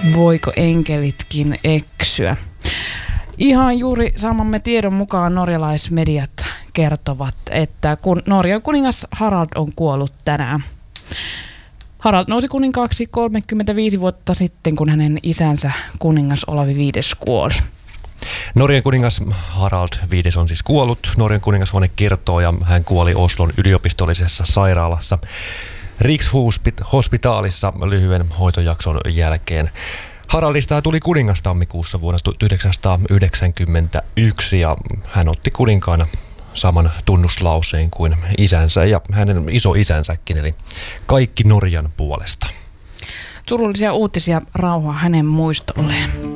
Voiko enkelitkin eksyä? Ihan juuri saamamme tiedon mukaan norjalaismediat kertovat, että kun Norjan kuningas Harald on kuollut tänään. Harald nousi kuninkaaksi 35 vuotta sitten, kun hänen isänsä kuningas Olavi V kuoli. Norjan kuningas Harald V on siis kuollut. Norjan kuningashuone kertoo, ja hän kuoli Oslon yliopistollisessa sairaalassa Rikshospitalissa lyhyen hoitojakson jälkeen. Haraldista tuli kuningas tammikuussa vuonna 1991 ja hän otti kuninkaana saman tunnuslauseen kuin isänsä ja hänen isoisänsäkin, eli kaikki Norjan puolesta. Surullisia uutisia, rauhaa hänen muistolleen.